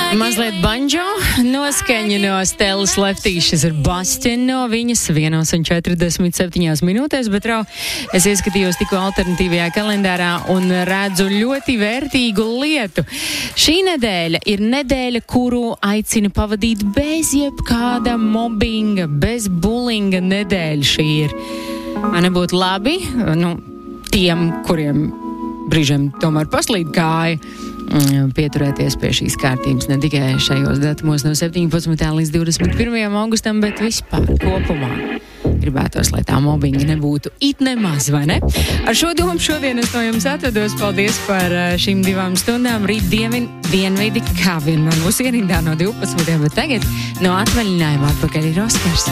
Mazliet banjo noskaņa no Stellas Leftīšas ir Bastin no viņas 1:47, bet es ieskatījos tikko alternatīvajā kalendārā un redzu ļoti vērtīgu lietu. Šī nedēļa ir nedēļa, kuru aicina pavadīt bez jebkāda mobbinga, bez bullinga nedēļa šī ir. Vai nebūtu labi, tiem, kuriem brīžiem tomēr paslīd kāja, pieturēties pie šīs kārtības ne tikai šajos datumos no 17. līdz 21. augustam, bet vispār kopumā. Gribētos, lai tā mobbinga nebūtu it nemaz, vai ne? Ar šo domu šodien es no jums atvedos. Paldies par šīm 2 stundām. Rīt dienvidi, kā vienmēr būs ierindā no 12. Bet tagad no atvaļinājuma atpakaļ ir Oskars.